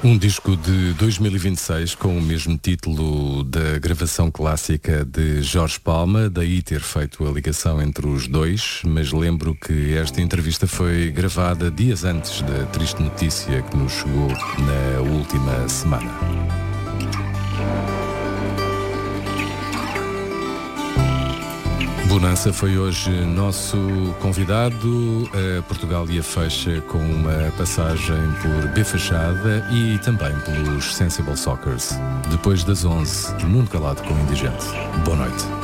Um disco de 2026 com o mesmo título da gravação clássica de Jorge Palma, daí ter feito a ligação entre os dois, mas lembro que esta entrevista foi gravada dias antes da triste notícia que nos chegou na última semana. Bonança foi hoje nosso convidado. A Portugália fecha com uma passagem por B Fachada e também pelos Sensible Sockers. Depois das 11, Mundo Calado com Indigente. Boa noite.